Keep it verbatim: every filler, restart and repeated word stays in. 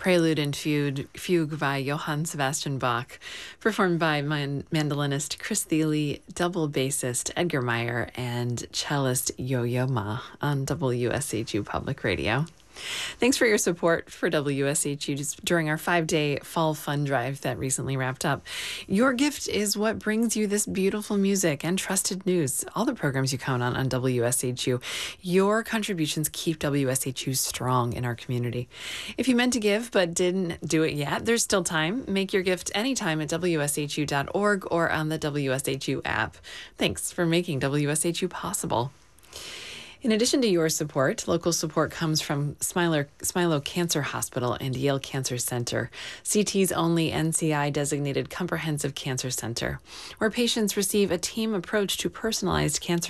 Prelude and Fugue, Fugue by Johann Sebastian Bach, performed by man- mandolinist Chris Thiele, double bassist Edgar Meyer, and cellist Yo-Yo Ma on W S H U Public Radio. Thanks for your support for W S H U just during our five-day fall fund drive that recently wrapped up. Your gift is what brings you this beautiful music and trusted news, all the programs you count on on W S H U. Your contributions keep W S H U strong in our community. If you meant to give but didn't do it yet, there's still time. Make your gift anytime at W S H U dot org or on the W S H U app. Thanks for making W S H U possible. In addition to your support, local support comes from Smiler, Smilo Cancer Hospital and Yale Cancer Center, C T's only N C I-designated comprehensive cancer center, where patients receive a team approach to personalized cancer